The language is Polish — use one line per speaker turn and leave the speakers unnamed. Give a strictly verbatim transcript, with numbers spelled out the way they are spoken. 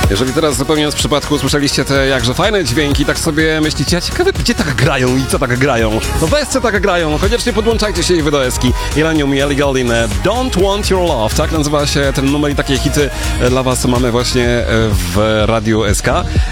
Jeżeli teraz zupełnie z przypadku słyszeliście te jakże fajne dźwięki, tak sobie myślicie, a ciekawe, gdzie tak grają i co tak grają? No w esce tak grają, koniecznie podłączajcie się i wy do eski. Illenium i Ellie Goulding, Don't Want Your Love, tak nazywa się ten numer i takie hity dla was mamy właśnie w Radiu S K.